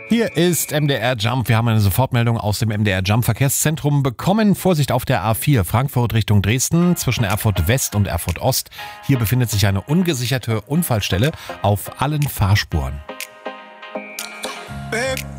Hier ist MDR Jump. Wir haben eine Sofortmeldung aus dem MDR Jump Verkehrszentrum bekommen. Vorsicht auf der A4 Frankfurt Richtung Dresden zwischen Erfurt West und Erfurt Ost. Hier befindet sich eine ungesicherte Unfallstelle auf allen Fahrspuren.